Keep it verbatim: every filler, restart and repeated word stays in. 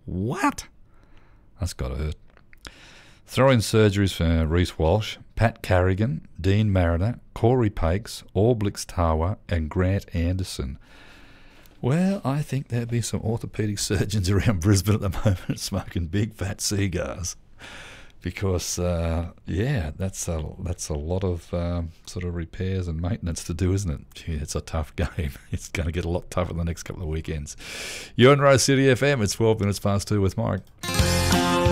What? That's got to hurt. Throw-in surgeries for Reece Walsh, Pat Carrigan, Dean Mariner, Corey Pakes, Orblix Tawa and Grant Anderson. Well, I think there'd be some orthopaedic surgeons around Brisbane at the moment smoking big fat cigars. Because, uh, yeah, that's a, that's a lot of um, sort of repairs and maintenance to do, isn't it? Gee, it's a tough game. It's going to get a lot tougher the next couple of weekends. You're on Rose City F M. It's twelve minutes past two with Mike.